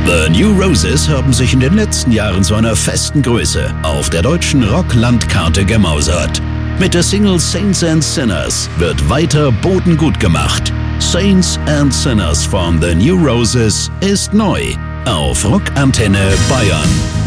The New Roses haben sich in den letzten Jahren zu einer festen Größe auf der deutschen Rock-Landkarte gemausert. Mit der Single Saints and Sinners wird weiter Boden gut gemacht. Saints and Sinners von The New Roses ist neu auf Rockantenne Bayern.